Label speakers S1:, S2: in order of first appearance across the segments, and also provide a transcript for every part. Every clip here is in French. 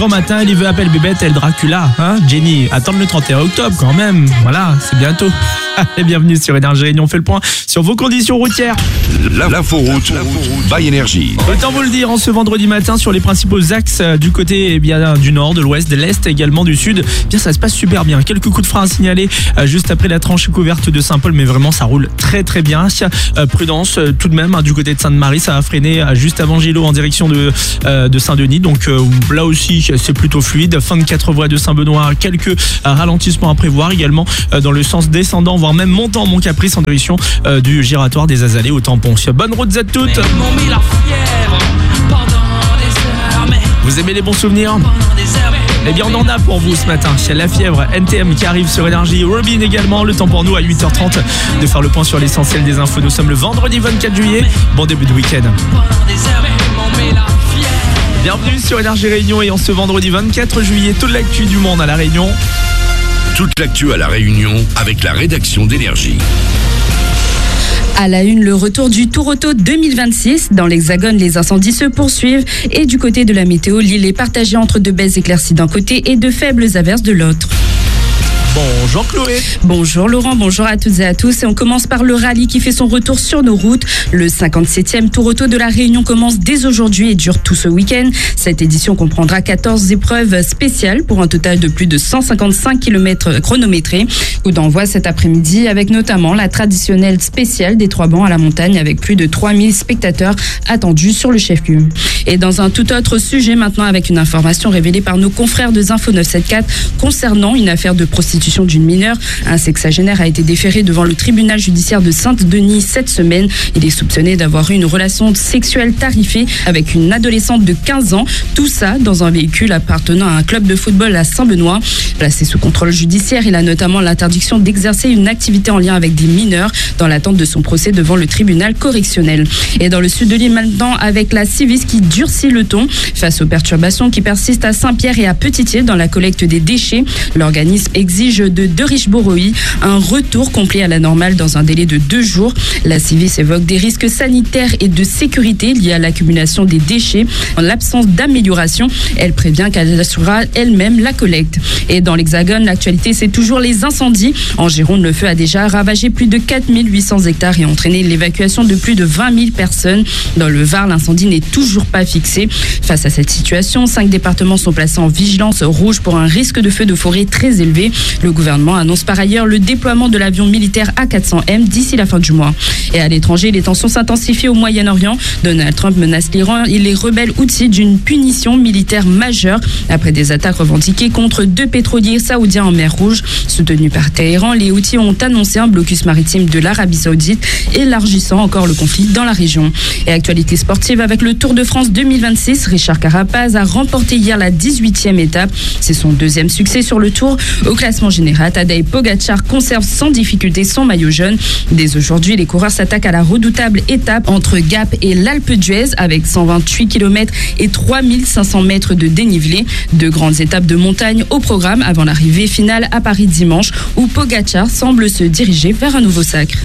S1: grand matin, il veut appeler bébête, elle Dracula, hein, Jenny, attendre le 31 octobre quand même, voilà, c'est bientôt. Et bienvenue sur Énergie Réunion, on fait le point sur vos conditions routières.
S2: L'inforoute by Énergie.
S1: Autant vous le dire, en ce vendredi matin, sur les principaux axes du côté du nord, de l'ouest, de l'est, également du sud, bien ça se passe super bien. Quelques coups de frein à signaler juste après la tranchée couverte de Saint-Paul, mais vraiment ça roule très très bien. Prudence tout de même du côté de Sainte-Marie, ça a freiné juste avant Gilo en direction de Saint-Denis, donc là aussi c'est plutôt fluide. Fin de 4 voies de Saint-Benoît, quelques ralentissements à prévoir également dans le sens descendant, voire même montant Mont Caprice en direction du giratoire des Azalées au tampon. Bonne route à toutes. Vous aimez les bons souvenirs? Eh bien on en a pour vous ce matin. Il y a La Fièvre, NTM qui arrive sur Énergie, Robin également. Le temps pour nous à 8h30 de faire le point sur l'essentiel des infos. Nous sommes le vendredi 24 juillet. Bon début de week-end. Bienvenue sur Énergie Réunion et en ce vendredi 24 juillet, toute l'actu du monde à La Réunion.
S2: Toute l'actu à La Réunion avec la rédaction d'Énergie.
S3: À la une, le retour du Tour Auto 2026. Dans l'Hexagone, les incendies se poursuivent. Et du côté de la météo, l'île est partagée entre de belles éclaircies d'un côté et de faibles averses de l'autre.
S1: Bonjour Chloé.
S3: Bonjour Laurent, bonjour à toutes et à tous. Et on commence par le rallye qui fait son retour sur nos routes. Le 57e Tour Auto de la Réunion commence dès aujourd'hui et dure tout ce week-end. Cette édition comprendra 14 épreuves spéciales pour un total de plus de 155 km chronométrés. Coup d'envoi cet après-midi avec notamment la traditionnelle spéciale des 3 bancs à la montagne avec plus de 3000 spectateurs attendus sur le chef-lieu. Et dans un tout autre sujet maintenant avec une information révélée par nos confrères de Zinfo 974 concernant une affaire de prostitution d'une mineure. Un sexagénaire a été déféré devant le tribunal judiciaire de Saint-Denis cette semaine. Il est soupçonné d'avoir eu une relation sexuelle tarifée avec une adolescente de 15 ans. Tout ça dans un véhicule appartenant à un club de football à Saint-Benoît. Placé sous contrôle judiciaire, il a notamment l'interdiction d'exercer une activité en lien avec des mineurs dans l'attente de son procès devant le tribunal correctionnel. Et dans le sud de l'île maintenant avec la Civis qui durcit le ton face aux perturbations qui persistent à Saint-Pierre et à Petite-Île dans la collecte des déchets. L'organisme exige de Derichborough un retour complet à la normale dans un délai de 2 jours. La Civis évoque des risques sanitaires et de sécurité liés à l'accumulation des déchets. En l'absence d'amélioration, elle prévient qu'elle assurera elle-même la collecte. Et dans l'Hexagone, l'actualité, c'est toujours les incendies. En Gironde, le feu a déjà ravagé plus de 4800 hectares et entraîné l'évacuation de plus de 20 000 personnes. Dans le Var, l'incendie n'est toujours pas fixé. Face à cette situation, 5 départements sont placés en vigilance rouge pour un risque de feu de forêt très élevé. Le gouvernement annonce par ailleurs le déploiement de l'avion militaire A400M d'ici la fin du mois. Et à l'étranger, les tensions s'intensifient au Moyen-Orient. Donald Trump menace l'Iran et les rebelles houthis d'une punition militaire majeure après des attaques revendiquées contre 2 pétroliers saoudiens en mer Rouge. Soutenus par Téhéran, les Houthis ont annoncé un blocus maritime de l'Arabie Saoudite, élargissant encore le conflit dans la région. Et actualité sportive avec le Tour de France 2026, Richard Carapaz a remporté hier la 18e étape. C'est son 2e succès sur le Tour. Au classement général, Tadej Pogacar conserve sans difficulté son maillot jaune. Dès aujourd'hui, les coureurs s'attaquent à la redoutable étape entre Gap et l'Alpe d'Huez avec 128 km et 3500 mètres de dénivelé. 2 grandes étapes de montagne au programme avant l'arrivée finale à Paris dimanche où Pogacar semble se diriger vers un nouveau sacre.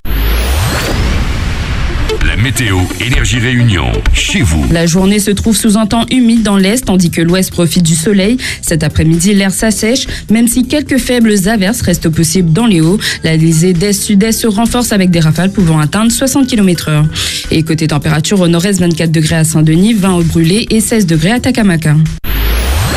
S2: La météo Énergie Réunion, chez vous.
S3: La journée se trouve sous un temps humide dans l'est, tandis que l'ouest profite du soleil. Cet après-midi, l'air s'assèche, même si quelques faibles averses restent possibles dans les hauts. La lisée d'est-sud-est se renforce avec des rafales pouvant atteindre 60 km/h. Et côté température, au nord-est, 24 degrés à Saint-Denis, 20 au Brûlé et 16 degrés à Takamaka.